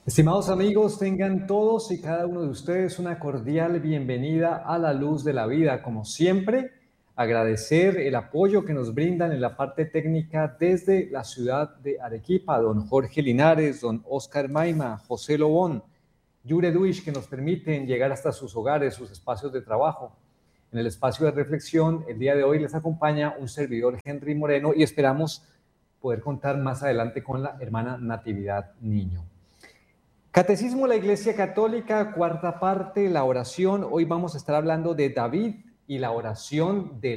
Estimados amigos, tengan todos y cada uno de ustedes una cordial bienvenida a la luz de la vida. Como siempre, agradecer el apoyo que nos brindan en la parte técnica desde la ciudad de Arequipa, don Jorge Linares, don Oscar Maima, José Lobón, Yure Duish, que nos permiten llegar hasta sus hogares, sus espacios de trabajo. En el espacio de reflexión, el día de hoy les acompaña un servidor, Henry Moreno, y esperamos poder contar más adelante con la hermana Natividad Niño. Catecismo de la Iglesia Católica, cuarta parte, la oración. Hoy vamos a estar hablando de David y la oración de